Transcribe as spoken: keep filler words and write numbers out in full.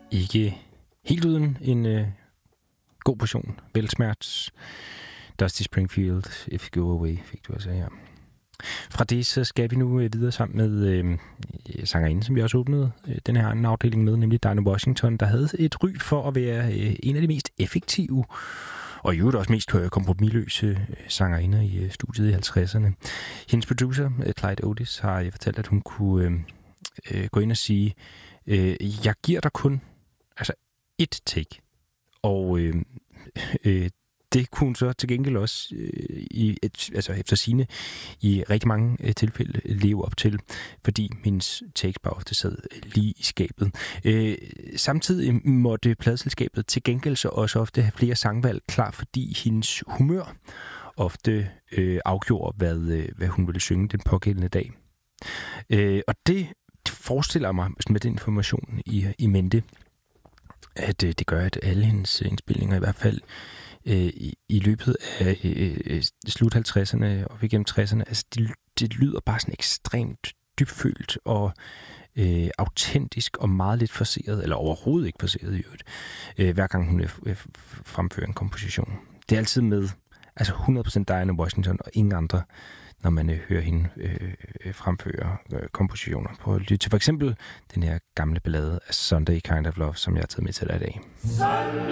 ikke helt uden en øh, god portion velsmerts. Dusty Springfield, If You Go Away, fik du altså her. Fra det så skal vi nu øh, videre sammen med øh, sangerinden, som vi også åbnede øh, den her anden afdeling med, nemlig Dinah Washington, der havde et ry for at være øh, en af de mest effektive og i øvrigt også mest kompromisløse sangerinder i øh, studiet i halvtredserne. Hendes producer, øh, Clyde Otis, har øh, fortalt, at hun kunne øh, øh, gå ind og sige, øh, jeg giver dig kun altså et take, og øh, øh, det kunne hun så til gengæld også øh, i et, altså efter sine i rigtig mange øh, tilfælde leve op til, fordi hendes takes bare ofte sad lige i skabet. Øh, samtidig måtte pladeselskabet til gengæld så også ofte have flere sangvalg klar, fordi hendes humør ofte øh, afgjorde, hvad, øh, hvad hun ville synge den pågældende dag. Øh, og det forestiller mig med den information i, i mente, at øh, det gør, at alle hendes indspilninger i hvert fald I, i løbet af øh, slut halvtredserne og igennem tresserne, altså det, det lyder bare sådan ekstremt dybfølt og øh, autentisk og meget lidt forceret, eller overhovedet ikke forceret i øvrigt, øh, hver gang hun øh, fremfører en komposition. Det er altid med altså hundrede procent Dinah Washington og ingen andre, når man øh, hører hende øh, fremføre øh, kompositioner. Prøv at lytte til for eksempel den her gamle ballade af Sunday Kind of Love, som jeg har taget med til dig i dag.